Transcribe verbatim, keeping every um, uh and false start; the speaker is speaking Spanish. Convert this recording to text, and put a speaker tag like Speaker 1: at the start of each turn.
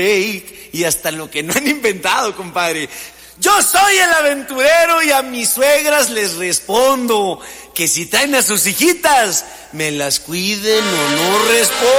Speaker 1: y hasta lo que no han inventado, compadre. Yo soy el aventurero y a mis suegras les respondo que si traen a sus hijitas, me las cuiden o no respondo.